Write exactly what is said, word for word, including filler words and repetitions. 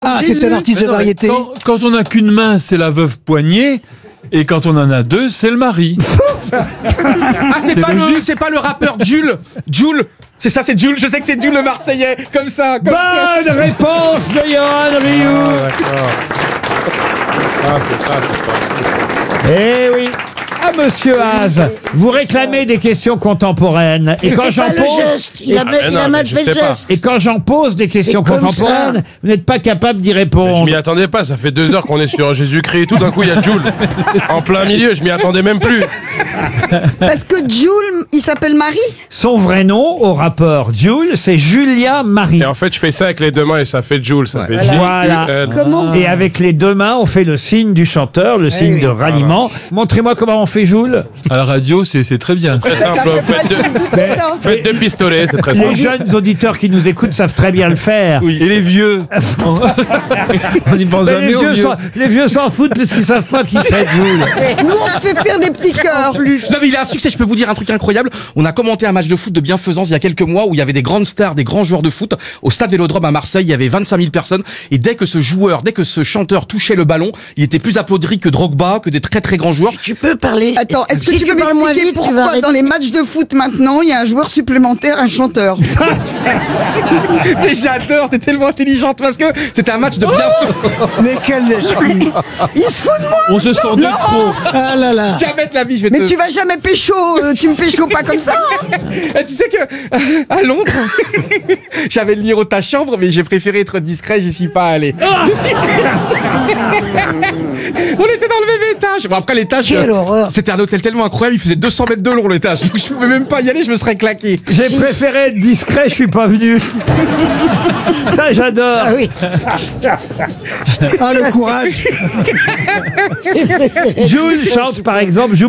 Ah, c'est un artiste de variété. Quand, quand on n'a qu'une main, c'est la veuve poignée. Et quand on en a deux, c'est le mari. Ah, c'est pas, le- c'est pas le rappeur Jules. Jules. C'est ça, c'est Jules. Je sais que c'est Jules le Marseillais. Comme ça. Comme ça. Bonne réponse de Johan Rioux. Ah, c'est ça, c'est ça. Eh oui. Ah, monsieur Haas, vous réclamez des questions contemporaines. Et quand j'en pose, Il a, Ah, il non, a mais mal je fait sais le pas. geste. et quand j'en pose des questions comme contemporaines, vous n'êtes pas capable d'y Je répondre. m'y attendais pas, ça fait deux heures qu'on est sur Jésus-Christ et tout, d'un coup il y a Jules. En plein milieu, je m'y attendais même plus. Parce que Jules, il s'appelle Marie. Son vrai nom au rappeur Jules, c'est Julien Marie. Et en fait, je fais ça avec les deux mains et ça fait Jules, ça fait Voilà. J U L. Comment Et avec les deux mains, on fait le signe du chanteur, le signe de ralliement. Montrez-moi comment on fait Jules. À la radio, c'est c'est très bien. Très simple, faites deux, Ça. faites deux pistolets, c'est très Les simple. jeunes auditeurs qui nous écoutent savent très bien le faire. Et les vieux. On n'y pense Mais jamais les, aux vieux vieux. s'en- les vieux s'en foutent puisqu'ils savent pas qui c'est Jules. Nous, on fait faire des petits cœurs. Non mais il a un succès, je peux vous dire un truc incroyable. On a commenté un match de foot de bienfaisance il y a quelques mois où il y avait des grandes stars, des grands joueurs de foot. Au stade Vélodrome à Marseille, il y avait vingt-cinq mille personnes. Et dès que ce joueur, dès que ce chanteur touchait le ballon, il était plus applaudi que Drogba, que des très très grands joueurs. Tu peux parler. Attends, est-ce que Si tu peux parles moins m'expliquer vite, tu vas pourquoi arrêter. dans les matchs de foot maintenant, il y a un joueur supplémentaire, un chanteur? Mais j'adore, t'es tellement intelligente parce que c'était un match de bienfaisance. Mais quel lèche-cul. Il se fout de moi. On se score deux trop. Ah là là. Jamais de la vie, je vais Mais te... tu vas jamais pécho, euh, tu me pécho pas comme ça. hein. Eh, tu sais que euh, à Londres, j'avais le numéro de ta chambre, mais j'ai préféré être discret, j'y suis pas allé. Je suis- On était dans le même étage. Bon, après l'étage, Quelle euh, horreur. c'était un hôtel tellement incroyable, il faisait deux cents mètres de long l'étage, donc je pouvais même pas y aller, je me serais claqué. J'ai préféré être discret, je suis pas venu. Ça, j'adore. Ah oui. Ah, le courage. Jules chante par exemple, j'oublie